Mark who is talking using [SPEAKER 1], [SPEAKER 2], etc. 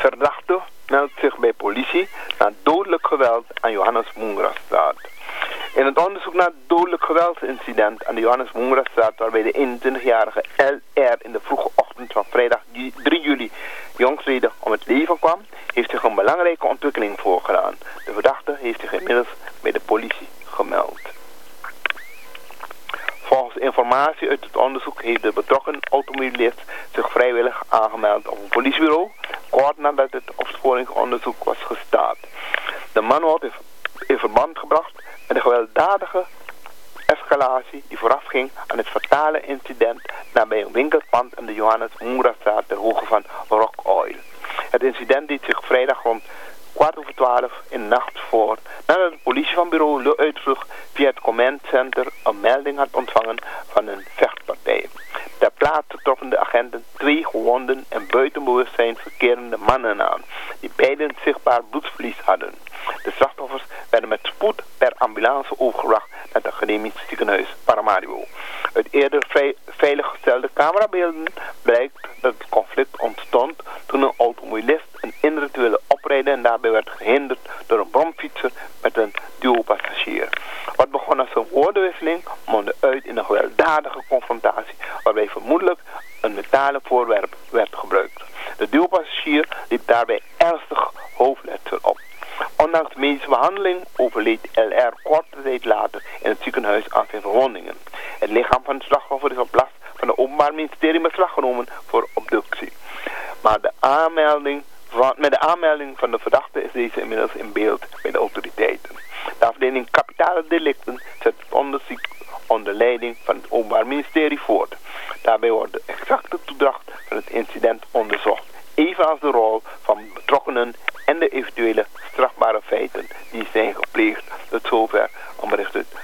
[SPEAKER 1] Verdachte meldt zich bij politie na dodelijk geweld aan Johannes Moengrastraat. In het onderzoek naar het dodelijk geweldsincident aan de Johannes Moengrastraat, waarbij de 21-jarige LR in de vroege ochtend van vrijdag 3 juli jongstleden om het leven kwam, heeft zich een belangrijke ontwikkeling voorgedaan. De verdachte heeft zich inmiddels bij de politie gemeld. Volgens informatie uit het onderzoek heeft de betrokken automobilist zich vrijwillig aangemeld op een politiebureau, kort nadat het opsporingsonderzoek was gestart. De man wordt in verband gebracht met de gewelddadige escalatie die voorafging aan het fatale incident nabij een winkelpand in de Johannes Moengrastraat ter hoogte van Rock Oil. Het incident deed zich vrijdag rond 11:15 in de nacht voor, nadat de politie van bureau De Uitvlucht via het command center een melding had ontvangen van een vechtpartij. Ter plaatse troffen de agenten 2 gewonden en buiten bewustzijn verkerende mannen aan, die beiden zichtbaar bloedverlies hadden. De slachtoffers werden met spoed per ambulance overgebracht naar het academisch ziekenhuis Paramaribo. Uit eerder veiliggestelde camerabeelden blijkt dat het conflict ontstond toen een automobilist een inrituele oprijden en daarbij werd gehinderd door een bromfietser met een duo-passagier. Wat begon als een woordenwisseling mondde uit in een gewelddadige confrontatie waarbij vermoedelijk een metalen voorwerp werd gebruikt. De duo-passagier liep daarbij ernstig hoofdletsel op. Ondanks de medische behandeling overleed LR korte tijd later in het ziekenhuis aan zijn verwondingen. Het lichaam van de slachtoffer is op last van het Openbaar Ministerie in beslag genomen voor obductie. Maar met de aanmelding van de verdachte is deze inmiddels in beeld bij de autoriteiten. De afdeling kapitale delicten zet het onderzoek onder leiding van het Openbaar Ministerie voort. Daarbij wordt de exacte toedracht van het incident onderzocht, evenals de rol van betrokkenen en de eventuele strafbare feiten die zijn gepleegd. Tot zover een bericht uit